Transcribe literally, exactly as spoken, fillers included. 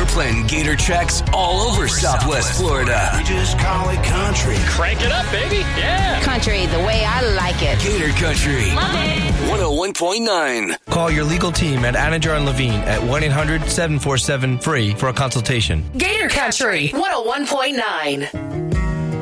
planting gator tracks all over Southwest Florida. We just call it country. Crank it up, baby. Yeah. Country the way I like it. Gator Country. Love it. one oh one point nine. Call your legal team at Anajar and Levine at one eight hundred seven four seven free for a consultation. Gator Country one oh one point nine.